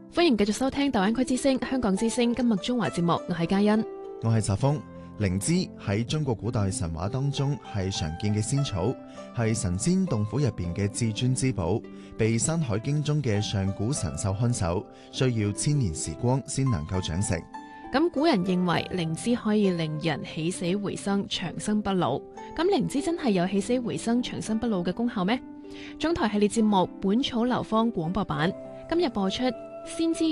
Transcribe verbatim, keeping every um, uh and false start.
歡迎繼續收聽大灣區之聲、香港之聲今日中華節目，我係嘉欣， 我係澤峰。靈芝喺中國古代神話當中係常見嘅仙草，係神仙洞府入邊嘅至尊之寶，被《山海經》中嘅上古神獸看守，需要千年時光先能夠長成。 咁古人認為靈芝可以令人起死回生、長生不老。咁靈芝真係有起死回生、長生不老嘅功效咩？中台系列節目《本草流芳廣播版》今日播出先知